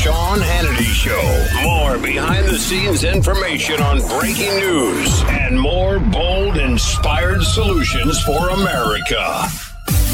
Sean Hannity Show. More behind-the-scenes information on breaking news and more bold, inspired solutions for America.